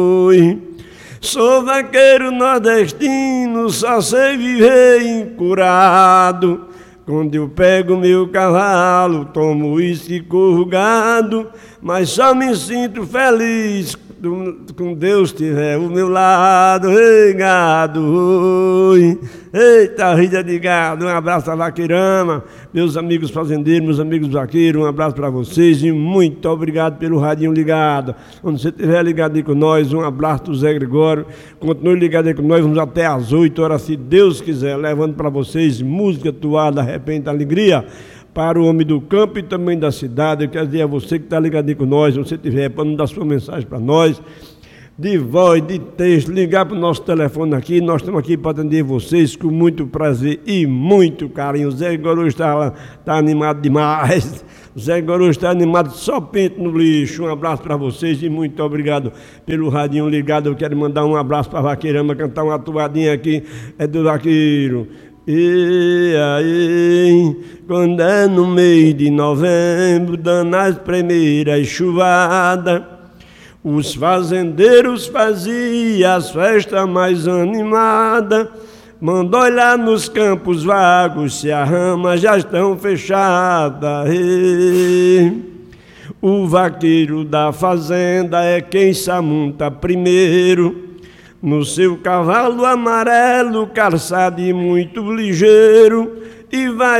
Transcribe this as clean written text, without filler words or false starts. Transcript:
Sou vaqueiro nordestino, só sei viver encurado. Quando eu pego meu cavalo, tomo uísque e corro gado, mas só me sinto feliz com Deus estiver ao meu lado. Ei, gado, oi. Eita, vida de gado. Um abraço a Vaqueirama, meus amigos fazendeiros, meus amigos vaqueiros, um abraço para vocês e muito obrigado pelo radinho ligado. Quando você estiver ligado aí com nós, um abraço do Zé Gregório. Continue ligado aí com nós, vamos até às 8 horas, se Deus quiser, levando para vocês música, toada, repente, alegria para o homem do campo e também da cidade. Eu quero dizer a você que está ligado aí com nós, se você tiver para mandar sua mensagem para nós, de voz, de texto, ligar para o nosso telefone aqui. Nós estamos aqui para atender vocês com muito prazer e muito carinho. O Zé Goro está animado demais. O Zé Goro está animado, só pente no lixo. Um abraço para vocês e muito obrigado pelo radinho ligado. Eu quero mandar um abraço para a Vaqueirama, cantar uma toadinha aqui, é do vaqueiro. E aí, quando é no mês de novembro, dando as primeiras chuvadas, os fazendeiros faziam as festas mais animadas. Mandou olhar nos campos vagos se as ramas já estão fechadas. E o vaqueiro da fazenda é quem se amonta primeiro no seu cavalo amarelo, calçado e muito ligeiro, e vai